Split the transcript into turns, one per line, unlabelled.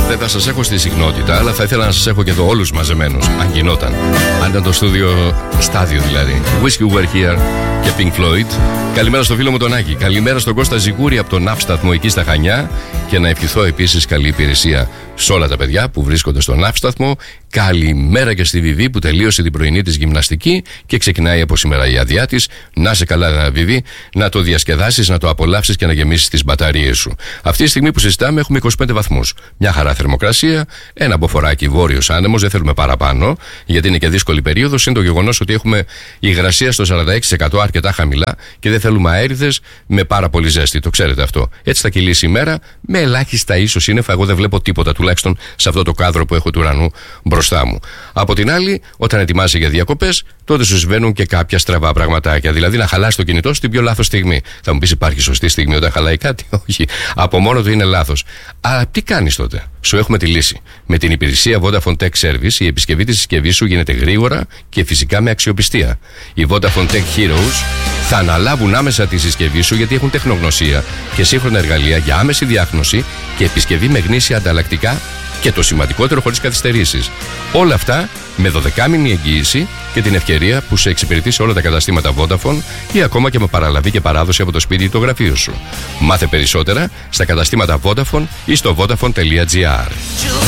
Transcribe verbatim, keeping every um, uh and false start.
Δεν θα σας έχω στη συχνότητα, αλλά θα ήθελα να σας έχω και εδώ όλους μαζεμένους, αν γινόταν. Αν ήταν το στούδιο, στάδιο δηλαδή. Wish You Were Here και Pink Floyd. Καλημέρα στο φίλο μου τον Άκη. Καλημέρα στον Κώστα Ζιγούρη από τον ναύσταθμο εκεί στα Χανιά. Και να ευχηθώ επίσης καλή υπηρεσία σε όλα τα παιδιά που βρίσκονται στον ναύσταθμο. Καλημέρα και στη Βιβί που τελείωσε την πρωινή της γυμναστική και ξεκινάει από σήμερα η άδειά της. Να σε καλά, Βιβί, να το διασκεδάσεις, να το απολαύσεις και να γεμίσεις τις μπαταρίες σου. Αυτή τη στιγμή που συζητάμε έχουμε είκοσι πέντε βαθμούς. Μια χαρά θερμοκρασία, ένα μποφοράκι βόρειος άνεμος, δεν θέλουμε παραπάνω, γιατί είναι και δύσκολη περίοδος. Είναι το γεγονός ότι έχουμε υγρασία στο σαράντα έξι τοις εκατό, αρκετά χαμηλά, και δεν θέλουμε αέριδες με πάρα πολύ ζέστη. Το ξέρετε αυτό. Έτσι θα κυλήσει η μέρα, με ελάχιστα ίσως σύννεφα. Εγώ δεν βλέπω τίποτα, τουλάχιστον σε αυτό το κάδρο που έχω του ουρανού μπροστά μου. Από την άλλη, όταν ετοιμάζεσαι για διακοπές, τότε σου συμβαίνουν και κάποια στραβά πραγματάκια. Δηλαδή να χαλάσει το κινητό σου την πιο λάθος στιγμή. Θα μου πεις, υπάρχει σωστή στιγμή όταν χαλάει κάτι? Όχι. Από μόνο του είναι λάθος. Α, τι κάνεις τότε? Σου έχουμε τη λύση. Με την υπηρεσία Vodafone Tech Service, η επισκευή της συσκευής σου γίνεται γρήγορα και φυσικά με αξιοπιστία. Οι Vodafone Tech Heroes θα αναλάβουν άμεσα τη συσκευή σου, γιατί έχουν τεχνογνωσία και σύγχρονα εργαλεία για άμεση διάγνωση και επισκευή με γνήσια ανταλλακτικά και το σημαντικότερο, χωρίς καθυστερήσεις. Όλα αυτά με δωδεκάμηνη εγγύηση και την ευκαιρία που σε εξυπηρετεί σε όλα τα καταστήματα Vodafone ή ακόμα και με παραλαβή και παράδοση από το σπίτι ή το γραφείο σου. Μάθε περισσότερα στα καταστήματα Vodafone ή στο vodafone τελεία gr.